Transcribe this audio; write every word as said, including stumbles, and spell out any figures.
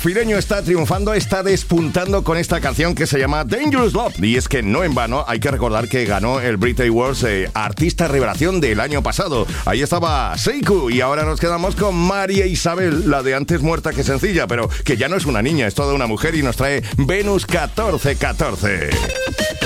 norfireño está triunfando, está despuntando con esta canción que se llama Dangerous Love. Y es que no en vano hay que recordar que ganó el Brit Awards eh, Artista Revelación del año pasado. Ahí estaba Seiku y ahora nos quedamos con María Isabel, la de antes muerta que sencilla, pero que ya no es una niña, es toda una mujer y nos trae Venus catorce catorce.